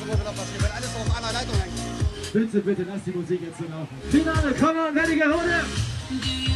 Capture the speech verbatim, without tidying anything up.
gucken, was wieder passiert, wenn alles auf einer Leitung hängt. Bitte, bitte, lass die Musik jetzt so laufen. Finale, komm on, fertige Runde!